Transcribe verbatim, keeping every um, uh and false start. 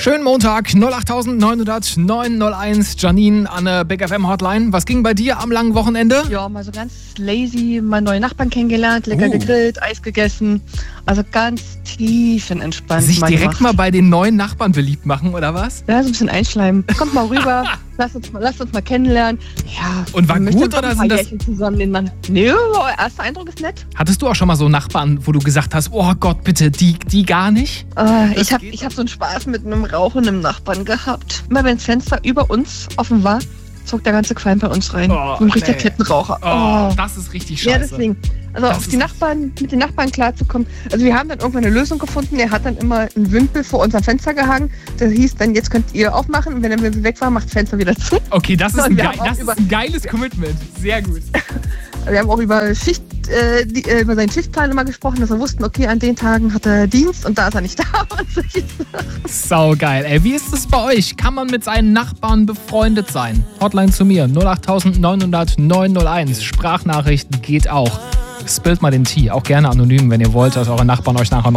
Schönen Montag, null acht neun null null neun null eins, Janine an der Big F M Hotline. Was ging bei dir am langen Wochenende? Ja, mal so ganz lazy, mal neue Nachbarn kennengelernt, lecker Oh. gegrillt, Eis gegessen. Also ganz tiefenentspannt. Sich mal direkt gemacht. mal bei den neuen Nachbarn beliebt machen, oder was? Ja, so ein bisschen einschleimen. Kommt mal rüber, lasst uns mal, lasst uns mal kennenlernen. Ja. Und war man möchte gut, doch oder ein paar sind das- Jährchen zusammen den Mann. Nee, erster Eindruck ist nett. Hattest du auch schon mal so Nachbarn, wo du gesagt hast, oh Gott, bitte, die, die gar nicht? Äh, ich habe geht ich hab so einen Spaß mit einem rauchenden Nachbarn gehabt. Immer wenn das Fenster über uns offen war, zog der ganze Qualm bei uns rein. Oh, so ein richtiger nee. Kettenraucher. Oh, Oh. das ist richtig scheiße. Ja, deswegen. Also Das auf ist die Nachbarn, mit den Nachbarn klarzukommen. Also wir haben dann irgendwann eine Lösung gefunden. Er hat dann immer einen Wimpel vor unserem Fenster gehangen. Das hieß dann, jetzt könnt ihr aufmachen. Und wenn der Wimpel weg war, macht das Fenster wieder zu. Okay, das ist, Und ein, wir geil, haben auch das ist über- ein geiles Commitment. Sehr gut. Wir haben auch über Schicht, äh, die, äh, über seinen Schichtplan immer gesprochen, dass wir wussten, okay, an den Tagen hat er Dienst und da ist er nicht da. Und solche Sachen. Sau geil. Ey, wie ist es bei euch? Kann man mit seinen Nachbarn befreundet sein? Hotline zu mir, null acht neun null null neun null eins. Sprachnachrichten geht auch. Spillt mal den Tee. Auch gerne anonym, wenn ihr wollt, dass eure Nachbarn euch nachher noch